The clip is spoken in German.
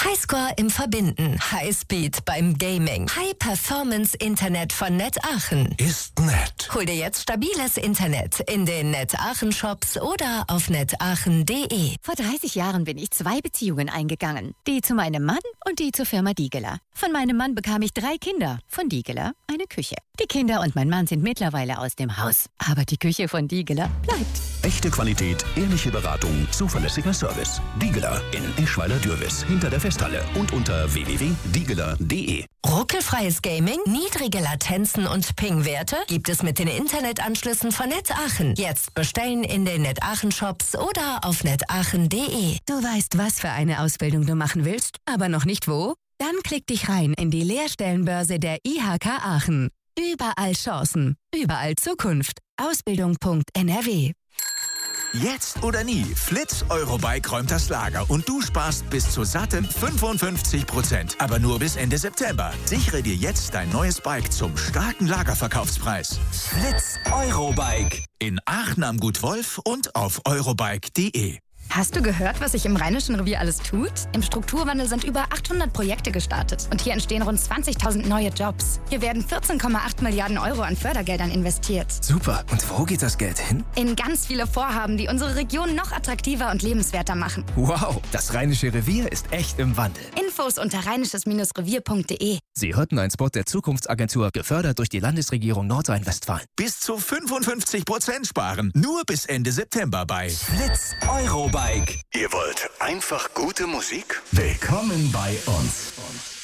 Highscore im Verbinden, Highspeed beim Gaming, High-Performance-Internet von Net Aachen. Ist nett. Hol dir jetzt stabiles Internet in den Net Aachen Shops oder auf netaachen.de. Vor 30 Jahren bin ich 2 Beziehungen eingegangen. Die zu meinem Mann und die zur Firma Diegeler. Von meinem Mann bekam ich 3 Kinder, von Diegeler eine Küche. Die Kinder und mein Mann sind mittlerweile aus dem Haus. Aber die Küche von Diegeler bleibt. Echte Qualität, ehrliche Beratung, zuverlässiger Service. Diegeler in Eschweiler-Dürwiß, hinter der Festhalle und unter www.diegeler.de. Ruckelfreies Gaming, niedrige Latenzen und Ping-Werte gibt es mit den Internetanschlüssen von Net Aachen. Jetzt bestellen in den Net Aachen Shops oder auf netaachen.de. Du weißt, was für eine Ausbildung du machen willst, aber noch nicht wo? Dann klick dich rein in die Lehrstellenbörse der IHK Aachen. Überall Chancen, überall Zukunft. Ausbildung.nrw. Jetzt oder nie, Flitz Eurobike räumt das Lager und du sparst bis zu satten 55%. Aber nur bis Ende September. Sichere dir jetzt dein neues Bike zum starken Lagerverkaufspreis. Flitz Eurobike. In Aachen am Gut Wolf und auf eurobike.de. Hast du gehört, was sich im Rheinischen Revier alles tut? Im Strukturwandel sind über 800 Projekte gestartet und hier entstehen rund 20.000 neue Jobs. Hier werden 14,8 Milliarden Euro an Fördergeldern investiert. Super. Und wo geht das Geld hin? In ganz viele Vorhaben, die unsere Region noch attraktiver und lebenswerter machen. Wow, das Rheinische Revier ist echt im Wandel. Infos unter rheinisches-revier.de. Sie hörten einen Spot der Zukunftsagentur, gefördert durch die Landesregierung Nordrhein-Westfalen. Bis zu 55% sparen. Nur bis Ende September bei Flitz Eurobike. Ihr wollt einfach gute Musik? Willkommen bei uns.